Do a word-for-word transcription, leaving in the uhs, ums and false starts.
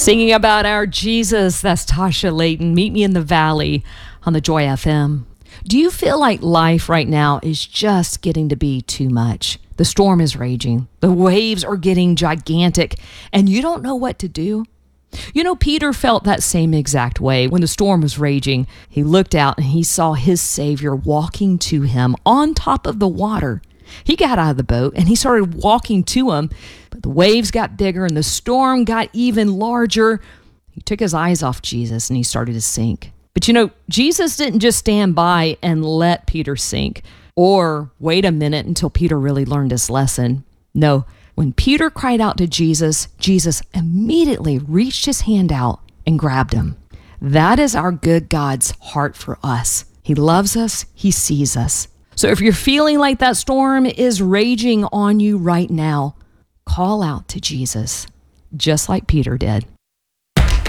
Singing about our Jesus, that's Tasha Layton. Meet me in the valley on the Joy F M. Do you feel like life right now is just getting to be too much? The storm is raging. The waves are getting gigantic, and you don't know what to do. You know, Peter felt that same exact way when the storm was raging. He looked out and he saw his Savior walking to him on top of the water. He got out of the boat and he started walking to him, but the waves got bigger and the storm got even larger. He took his eyes off Jesus and he started to sink. But you know, Jesus didn't just stand by and let Peter sink or wait a minute until Peter really learned his lesson. No, when Peter cried out to Jesus, Jesus immediately reached his hand out and grabbed him. That is our good God's heart for us. He loves us. He sees us. So if you're feeling like that storm is raging on you right now, call out to Jesus, just like Peter did.